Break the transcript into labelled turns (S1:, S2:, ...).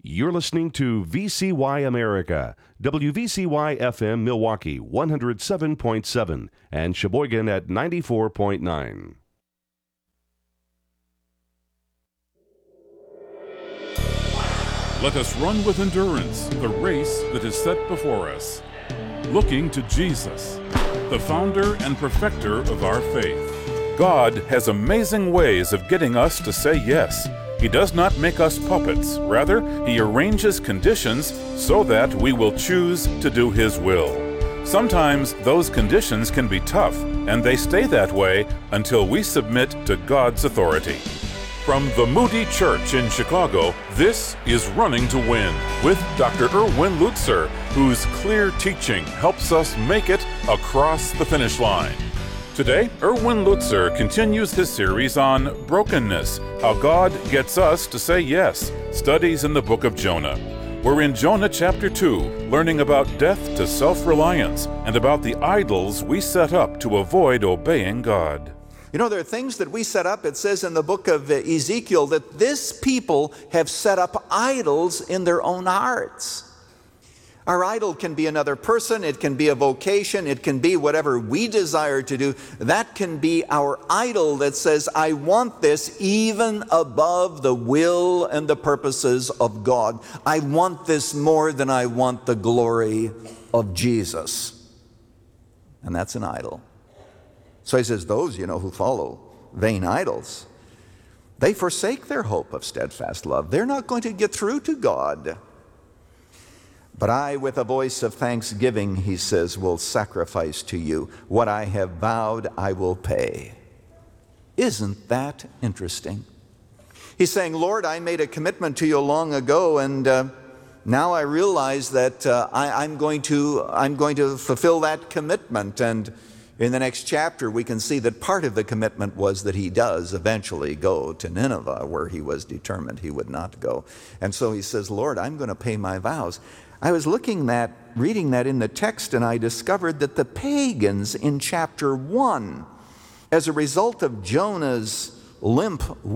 S1: You're listening to VCY America, WVCY FM Milwaukee 107.7 and Sheboygan at 94.9.
S2: Let us run with endurance the race that is set before us, looking to Jesus, the founder and perfecter of our faith. God has amazing ways of getting us to say yes. He does not make us puppets. Rather, He arranges conditions so that we will choose to do His will. Sometimes those conditions can be tough, and they stay that way until we submit to God's authority. From the Moody Church in Chicago, this is Running to Win with Dr. Erwin Lutzer, whose clear teaching helps us make it across the finish line. Today, Erwin Lutzer continues his series on brokenness, how God gets us to say yes, studies in the book of Jonah. We're in Jonah chapter 2, learning about death to self-reliance and about the idols we set up to avoid obeying God.
S3: You know, there are things that we set up. It says in the book of Ezekiel that this people have set up idols in their own hearts. Our idol can be another person, it can be a vocation, it can be whatever we desire to do. That can be our idol that says, I want this even above the will and the purposes of God. I want this more than I want the glory of Jesus. And that's an idol. So he says, those, who follow vain idols, they forsake their hope of steadfast love. They're not going to get through to God. But I, with a voice of thanksgiving, he says, will sacrifice to you. What I have vowed, I will pay. Isn't that interesting? He's saying, Lord, I made a commitment to you long ago, and now I realize that I'm going to fulfill that commitment. And in the next chapter, we can see that part of the commitment was that he does eventually go to Nineveh, where he was determined he would not go. And so he says, Lord, I'm going to pay my vows. I was reading that in the text, and I discovered that the pagans in chapter 1, as a result of Jonah's limp